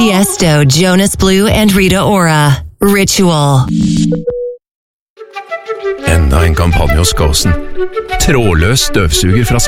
Tiesto, Jonas Blue and Rita Ora. Ritual. Enda en kampanje hos Gåsen. Trådløs støvsuger fra